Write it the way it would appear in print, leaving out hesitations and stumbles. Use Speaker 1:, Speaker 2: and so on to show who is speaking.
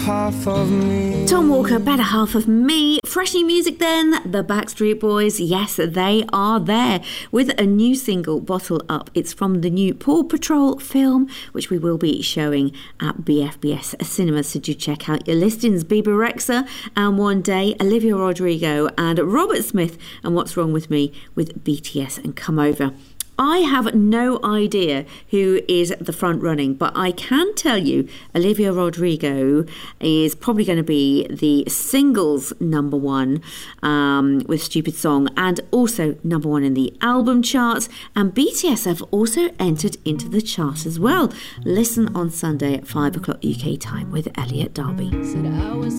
Speaker 1: Half of me.
Speaker 2: Tom Walker, Better Half of Me. Fresh new music then, the Backstreet Boys. Yes, they are there with a new single, Bottle Up. It's from the new Paw Patrol film, which we will be showing at BFBS Cinema, so do check out your listings. Bebe Rexha and One Day, Olivia Rodrigo and Robert Smith and What's Wrong With Me with BTS and Come Over. I have no idea who is the front running, but I can tell you Olivia Rodrigo is probably going to be the singles number one with Stupid Song, and also number one in the album charts. And BTS have also entered into the chart as well. Listen on Sunday at 5 o'clock UK time with Elliot Darby.
Speaker 3: Said I was